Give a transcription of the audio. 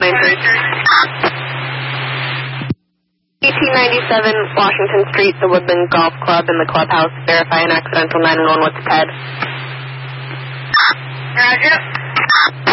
1897 Washington Street, the Woodland Golf Club in the clubhouse. Verify an accidental 911 with Ted. Roger.